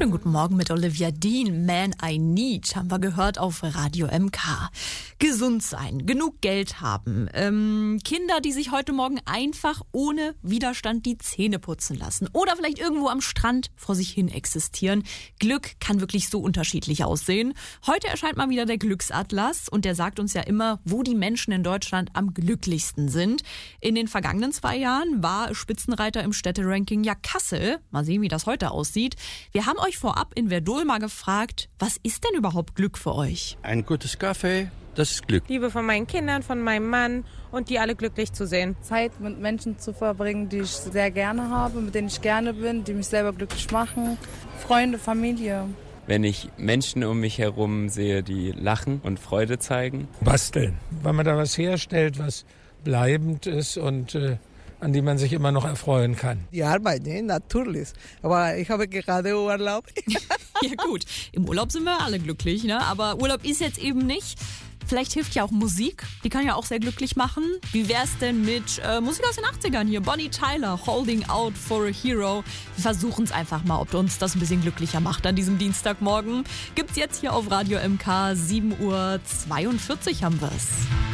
Schönen guten Morgen mit Olivia Dean. Man I Need haben wir gehört auf Radio MK. Gesund sein, genug Geld haben, Kinder, die sich heute Morgen einfach ohne Widerstand die Zähne putzen lassen oder vielleicht irgendwo am Strand vor sich hin existieren. Glück kann wirklich so unterschiedlich aussehen. Heute erscheint mal wieder der Glücksatlas und der sagt uns ja immer, wo die Menschen in Deutschland am glücklichsten sind. In den vergangenen 2 Jahren war Spitzenreiter im Städteranking ja Kassel. Mal sehen, wie das heute aussieht. Wir haben euch vorab in Verdol mal gefragt, was ist denn überhaupt Glück für euch? Ein gutes Kaffee, das ist Glück. Liebe von meinen Kindern, von meinem Mann und die alle glücklich zu sehen. Zeit mit Menschen zu verbringen, die ich sehr gerne habe, mit denen ich gerne bin, die mich selber glücklich machen. Freunde, Familie. Wenn ich Menschen um mich herum sehe, die lachen und Freude zeigen. Basteln, weil man da was herstellt, was bleibend ist und an die man sich immer noch erfreuen kann. Die Arbeit, natürlich. Aber ich habe gerade Urlaub. Ja gut, im Urlaub sind wir alle glücklich, ne? Aber Urlaub ist jetzt eben nicht. Vielleicht hilft ja auch Musik, die kann ja auch sehr glücklich machen. Wie wär's denn mit Musik aus den 80ern hier? Bonnie Tyler, Holding Out for a Hero. Wir versuchen es einfach mal, ob uns das ein bisschen glücklicher macht an diesem Dienstagmorgen. Gibt's jetzt hier auf Radio MK, 7:42 Uhr haben wir's.